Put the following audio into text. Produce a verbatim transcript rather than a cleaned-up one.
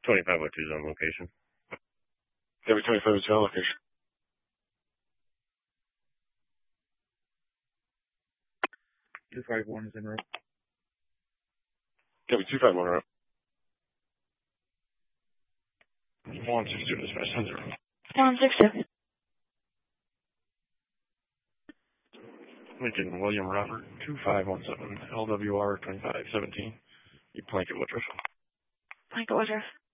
twenty-five oh two is on location. Every twenty-five oh two on location. two five one is en route. Copy two five one route. one six two dispatch, ten zero. one six two. Lincoln William Robert, two five one seven, L W R twenty-five seventeen. You blanket Woodruff. Blanket Woodruff.